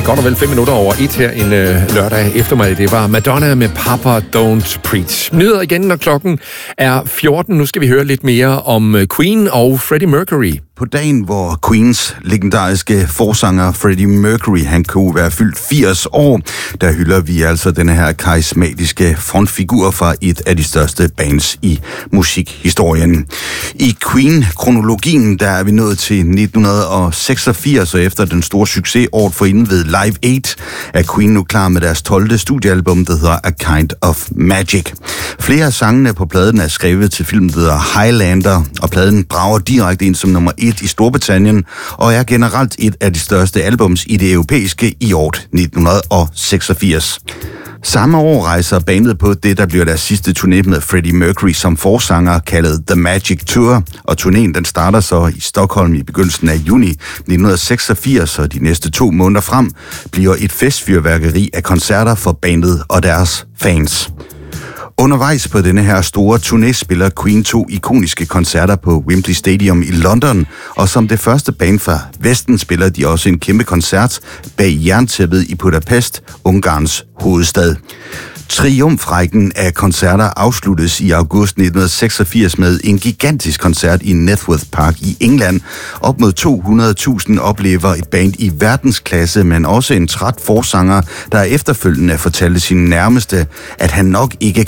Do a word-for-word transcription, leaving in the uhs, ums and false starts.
godt og vel fem minutter over et her en øh, lørdag eftermiddag. Det var Madonna med Papa Don't Preach. Nyheder igen, når klokken er fjorten. Nu skal vi høre lidt mere om Queen og Freddie Mercury. På dagen, hvor Queens legendariske forsanger Freddie Mercury, han kunne være fyldt firs år, der hylder vi altså denne her karismatiske frontfigur fra et af de største bands i musikhistorien. I Queen-kronologien, der er vi nået til nitten seksogfirs, og efter den store succes året forinden ved Live Aid, er Queen nu klar med deres tolvte studiealbum, der hedder A Kind of Magic. Flere af sangene på pladen er skrevet til filmen, der hedder Highlander, og pladen brager direkte ind som nummer et i Storbritannien, og er generelt et af de største albums i det europæiske i år nitten seksogfirs. Samme år rejser bandet på det, der bliver deres sidste turné med Freddie Mercury som forsanger, kaldet The Magic Tour, og turnéen den starter så i Stockholm i begyndelsen af juni nitten seksogfirs, og de næste to måneder frem bliver et festfyrværkeri af koncerter for bandet og deres fans. Undervejs på denne her store turné spiller Queen to ikoniske koncerter på Wembley Stadium i London, og som det første band fra Vesten spiller de også en kæmpe koncert bag jerntæppet i Budapest, Ungarns hovedstad. Triumfrækken af koncerter afsluttes i august nitten seksogfirs med en gigantisk koncert i Networth Park i England. Op mod to hundrede tusind oplever et band i verdensklasse, men også en træt forsanger, der efterfølgende fortalte sine nærmeste, at han nok ikke